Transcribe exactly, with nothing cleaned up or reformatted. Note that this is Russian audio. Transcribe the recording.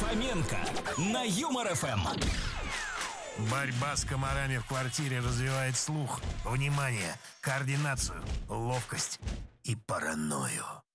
Фоменко на Юмор эф эм. Борьба с комарами в квартире развивает слух, внимание, координацию, ловкость и паранойю.